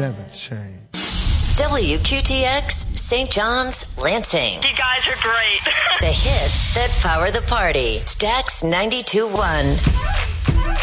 never change. WQTX, St. John's, Lansing. You guys are great. The hits that power the party. Stax 92.1.